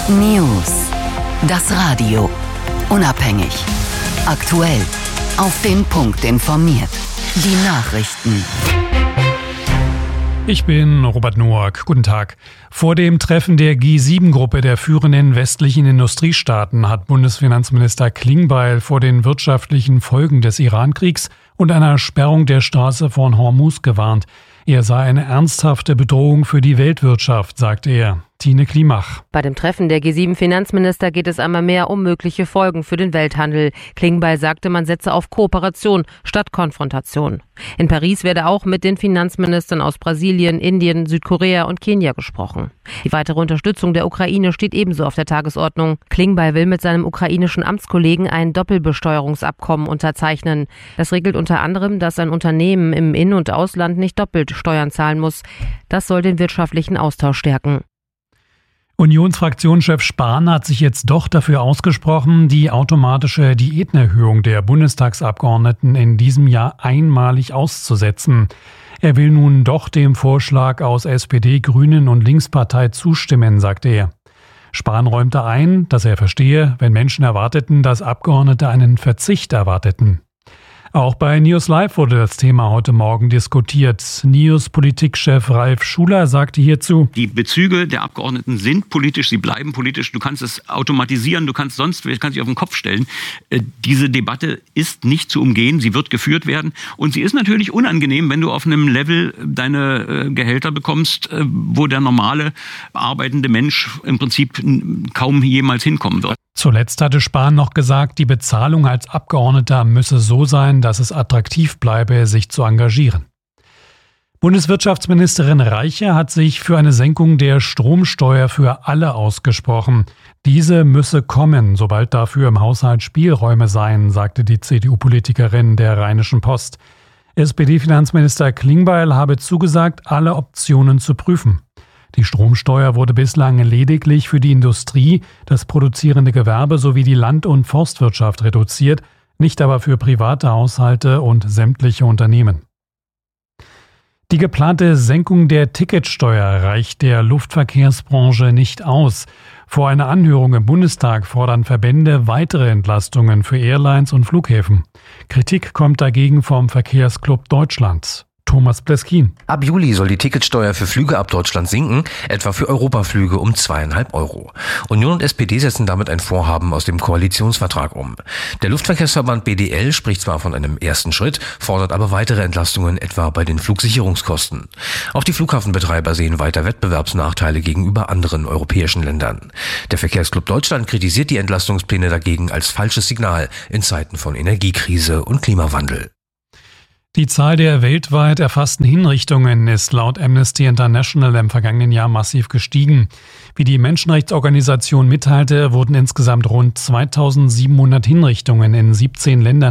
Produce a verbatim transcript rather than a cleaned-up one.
News. Das Radio. Unabhängig. Aktuell. Auf den Punkt informiert. Die Nachrichten. Ich bin Robert Noack. Guten Tag. Vor dem Treffen der G sieben Gruppe der führenden westlichen Industriestaaten hat Bundesfinanzminister Klingbeil vor den wirtschaftlichen Folgen des Iran-Kriegs und einer Sperrung der Straße von Hormuz gewarnt. Er sei eine ernsthafte Bedrohung für die Weltwirtschaft, sagte er. Tine Klimach. Bei dem Treffen der G sieben Finanzminister geht es einmal mehr um mögliche Folgen für den Welthandel. Klingbeil sagte, man setze auf Kooperation statt Konfrontation. In Paris werde auch mit den Finanzministern aus Brasilien, Indien, Südkorea und Kenia gesprochen. Die weitere Unterstützung der Ukraine steht ebenso auf der Tagesordnung. Klingbeil will mit seinem ukrainischen Amtskollegen ein Doppelbesteuerungsabkommen unterzeichnen. Das regelt unter anderem, dass ein Unternehmen im In- und Ausland nicht doppelt Steuern zahlen muss. Das soll den wirtschaftlichen Austausch stärken. Unionsfraktionschef Spahn hat sich jetzt doch dafür ausgesprochen, die automatische Diätenerhöhung der Bundestagsabgeordneten in diesem Jahr einmalig auszusetzen. Er will nun doch dem Vorschlag aus S P D, Grünen und Linkspartei zustimmen, sagte er. Spahn räumte ein, dass er verstehe, wenn Menschen erwarteten, dass Abgeordnete einen Verzicht erwarteten. Auch bei News Live wurde das Thema heute Morgen diskutiert. News-Politikchef Ralf Schuler sagte hierzu: Die Bezüge der Abgeordneten sind politisch, sie bleiben politisch. Du kannst es automatisieren, du kannst sonst, du kannst dich auf den Kopf stellen. Äh, diese Debatte ist nicht zu umgehen, sie wird geführt werden. Und sie ist natürlich unangenehm, wenn du auf einem Level deine äh, Gehälter bekommst, äh, wo der normale arbeitende Mensch im Prinzip kaum jemals hinkommen wird. Zuletzt hatte Spahn noch gesagt, die Bezahlung als Abgeordneter müsse so sein, dass es attraktiv bleibe, sich zu engagieren. Bundeswirtschaftsministerin Reiche hat sich für eine Senkung der Stromsteuer für alle ausgesprochen. Diese müsse kommen, sobald dafür im Haushalt Spielräume seien, sagte die C D U-Politikerin der Rheinischen Post. S P D-Finanzminister Klingbeil habe zugesagt, alle Optionen zu prüfen. Die Stromsteuer wurde bislang lediglich für die Industrie, das produzierende Gewerbe sowie die Land- und Forstwirtschaft reduziert, nicht aber für private Haushalte und sämtliche Unternehmen. Die geplante Senkung der Ticketsteuer reicht der Luftverkehrsbranche nicht aus. Vor einer Anhörung im Bundestag fordern Verbände weitere Entlastungen für Airlines und Flughäfen. Kritik kommt dagegen vom Verkehrsclub Deutschland. Thomas Pleskin. Ab Juli soll die Ticketsteuer für Flüge ab Deutschland sinken, etwa für Europaflüge um zweieinhalb Euro. Union und S P D setzen damit ein Vorhaben aus dem Koalitionsvertrag um. Der Luftverkehrsverband B D L spricht zwar von einem ersten Schritt, fordert aber weitere Entlastungen, etwa bei den Flugsicherungskosten. Auch die Flughafenbetreiber sehen weiter Wettbewerbsnachteile gegenüber anderen europäischen Ländern. Der Verkehrsclub Deutschland kritisiert die Entlastungspläne dagegen als falsches Signal in Zeiten von Energiekrise und Klimawandel. Die Zahl der weltweit erfassten Hinrichtungen ist laut Amnesty International im vergangenen Jahr massiv gestiegen. Wie die Menschenrechtsorganisation mitteilte, wurden insgesamt rund zweitausendsiebenhundert Hinrichtungen in siebzehn Ländern